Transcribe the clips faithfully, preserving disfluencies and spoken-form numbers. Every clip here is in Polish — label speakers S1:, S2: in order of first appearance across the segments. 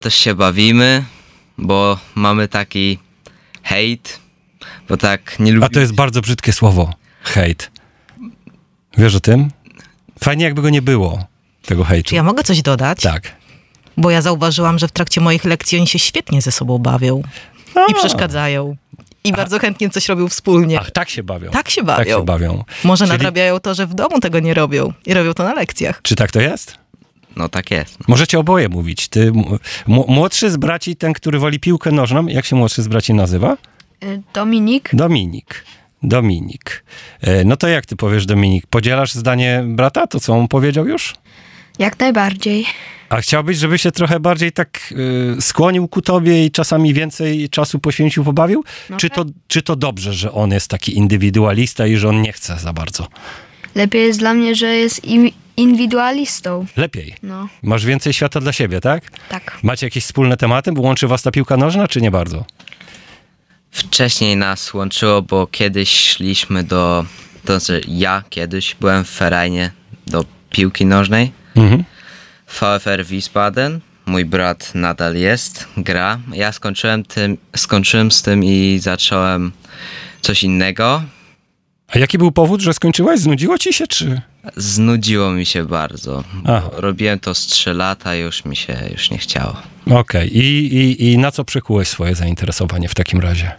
S1: Też się bawimy, bo mamy taki hejt, bo tak nie lubimy...
S2: A to jest bardzo brzydkie słowo, hejt. Wiesz o tym? Fajnie jakby go nie było, tego hejtu.
S3: Czy ja mogę coś dodać?
S2: Tak.
S3: Bo ja zauważyłam, że w trakcie moich lekcji oni się świetnie ze sobą bawią
S2: No.
S3: i przeszkadzają. I bardzo chętnie coś robią wspólnie.
S2: Ach, tak się bawią.
S3: Tak się bawią.
S2: Tak się bawią.
S3: Może
S2: Czyli...
S3: nadrabiają to, że w domu tego nie robią i robią to na lekcjach.
S2: Czy tak to jest?
S1: No tak jest.
S2: Możecie oboje mówić. Ty, m- młodszy z braci, ten, który woli piłkę nożną, jak się młodszy z braci nazywa?
S4: Dominik?
S2: Dominik. Dominik. E, No to jak ty powiesz, Dominik? Podzielasz zdanie brata, to co on powiedział już?
S4: Jak najbardziej.
S2: A chciałbyś, żeby się trochę bardziej tak y, skłonił ku tobie i czasami więcej czasu poświęcił, pobawił?
S4: No
S2: czy,
S4: tak.
S2: to, czy to dobrze, że on jest taki indywidualista i że on nie chce za bardzo?
S4: Lepiej jest dla mnie, że jest im- indywidualistą.
S2: Lepiej.
S4: No,
S2: Masz więcej świata dla siebie, tak?
S4: tak.
S2: Macie jakieś wspólne tematy? Łączy was ta piłka nożna, czy nie bardzo?
S1: Wcześniej nas łączyło, bo kiedyś szliśmy do... To znaczy ja kiedyś byłem w Ferajnie do piłki nożnej.
S2: Mhm.
S1: VfR Wiesbaden. Mój brat nadal jest, gra. Ja skończyłem, tym, skończyłem z tym i zacząłem coś innego.
S2: A jaki był powód, że skończyłeś? Znudziło ci się, czy...
S1: Znudziło mi się bardzo.
S2: Aha.
S1: Robiłem to z trzy lata i już mi się już nie chciało.
S2: Okej. I, i, I na co przekułeś swoje zainteresowanie w takim razie?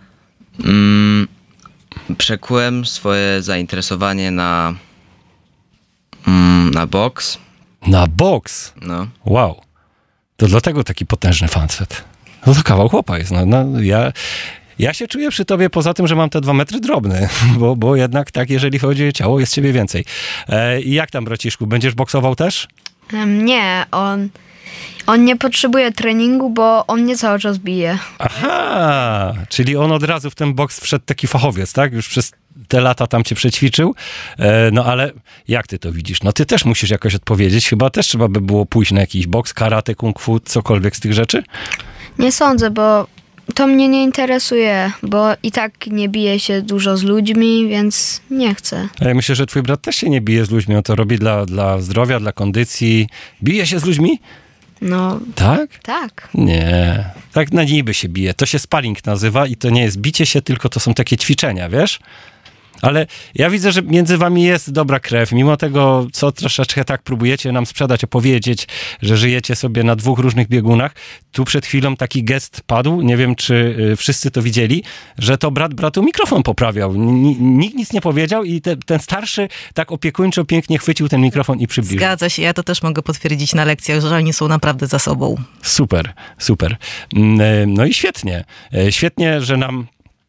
S1: Mm, przekułem swoje zainteresowanie na, mm, na boks.
S2: Na boks?
S1: No.
S2: Wow. To dlatego taki potężny facet. No to kawał chłopa jest. No, no, ja, ja się czuję przy tobie, poza tym, że mam te dwa metry drobny, bo, bo jednak tak, jeżeli chodzi o ciało, jest ciebie więcej. E, I jak tam, braciszku, będziesz boksował też?
S4: Em, nie, on, on nie potrzebuje treningu, bo on mnie cały czas bije.
S2: Aha, czyli on od razu w ten boks wszedł taki fachowiec, tak? Już przez te lata tam cię przećwiczył. E, no ale jak ty to widzisz? No ty też musisz jakoś odpowiedzieć. Chyba też trzeba by było pójść na jakiś boks, karate, kung fu, cokolwiek z tych rzeczy?
S4: Nie sądzę, bo to mnie nie interesuje, bo i tak nie bije się dużo z ludźmi, więc nie chcę.
S2: A ja myślę, że twój brat też się nie bije z ludźmi. On to robi dla, dla zdrowia, dla kondycji. Bije się z ludźmi?
S4: No,
S2: Tak?
S4: tak.
S2: Nie. Tak na niby się bije. To się sparring nazywa i to nie jest bicie się, tylko to są takie ćwiczenia, wiesz? Ale ja widzę, że między wami jest dobra krew. Mimo tego, co troszeczkę tak próbujecie nam sprzedać, opowiedzieć, że żyjecie sobie na dwóch różnych biegunach. Tu przed chwilą taki gest padł, nie wiem, czy y, wszyscy to widzieli, że to brat bratu mikrofon poprawiał. N- nikt nic nie powiedział i te, ten starszy tak opiekuńczo pięknie chwycił ten mikrofon i przybliżył.
S3: Zgadza się, ja to też mogę potwierdzić na lekcjach, że oni są naprawdę za sobą.
S2: Super, super. Mm, No i świetnie. E, Świetnie, że nam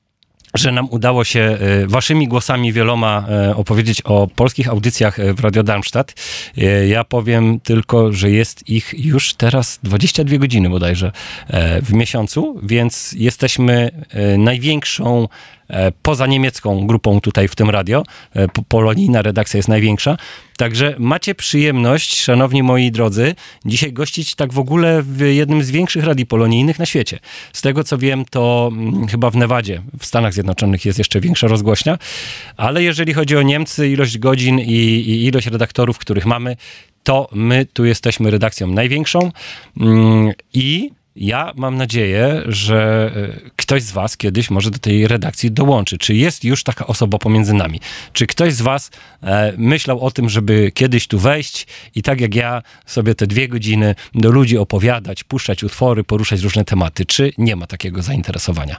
S2: że nam udało się e, waszymi głosami wieloma e, opowiedzieć o polskich audycjach e, w Radio Darmstadt. E, Ja powiem tylko, że jest ich już teraz dwadzieścia dwie godziny bodajże e, w miesiącu, więc jesteśmy e, największą e, poza niemiecką grupą tutaj w tym radio. E, po- Polonijna redakcja jest największa. Także macie przyjemność, szanowni moi drodzy, dzisiaj gościć tak w ogóle w jednym z większych radii polonijnych na świecie. Z tego co wiem, to mm, chyba w Nevadzie, w Stanach Zjednoczonych jest jeszcze większa rozgłośnia, ale jeżeli chodzi o Niemcy, ilość godzin i, i ilość redaktorów, których mamy, to my tu jesteśmy redakcją największą mm, i ja mam nadzieję, że e, ktoś z was kiedyś może do tej redakcji dołączy. Czy jest już taka osoba pomiędzy nami? Czy ktoś z was e, myślał o tym, żeby kiedyś tu wejść i tak jak ja sobie te dwie godziny do ludzi opowiadać, puszczać utwory, poruszać różne tematy? Czy nie ma takiego zainteresowania?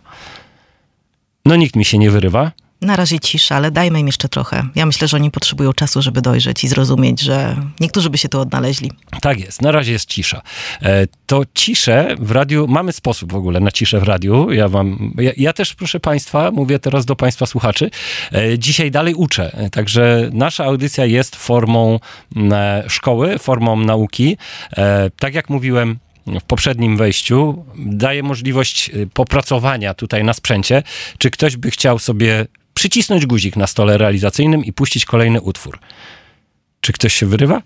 S2: No nikt mi się nie wyrywa.
S3: Na razie cisza, ale dajmy im jeszcze trochę. Ja myślę, że oni potrzebują czasu, żeby dojrzeć i zrozumieć, że niektórzy by się tu odnaleźli.
S2: Tak jest, na razie jest cisza. E, To ciszę w radiu, mamy sposób w ogóle na ciszę w radiu. Ja wam, ja, ja też proszę państwa, mówię teraz do państwa słuchaczy, e, dzisiaj dalej uczę. E, Także nasza audycja jest formą e, szkoły, formą nauki. E, Tak jak mówiłem w poprzednim wejściu, daje możliwość e, popracowania tutaj na sprzęcie. Czy ktoś by chciał sobie przycisnąć guzik na stole realizacyjnym i puścić kolejny utwór? Czy ktoś się wyrywa?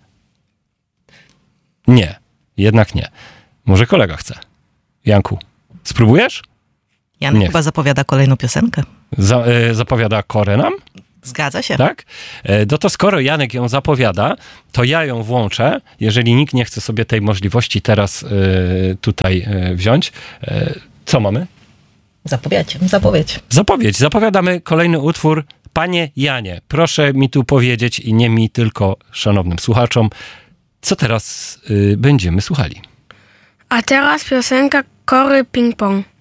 S2: Nie, jednak nie. Może kolega chce. Janku, spróbujesz?
S3: Jan
S2: Nie.
S3: chyba zapowiada kolejną piosenkę.
S2: Za, y, zapowiada korę nam?
S3: Zgadza się.
S2: Tak? E, No to skoro Janek ją zapowiada, to ja ją włączę, jeżeli nikt nie chce sobie tej możliwości teraz e, tutaj e, wziąć. E, Co mamy?
S3: Zapowiedź, zapowiedź.
S2: Zapowiedź. Zapowiadamy kolejny utwór. Panie Janie, proszę mi tu powiedzieć i nie mi, tylko szanownym słuchaczom, co teraz y, będziemy słuchali.
S5: A teraz piosenka Kory Ping Pong.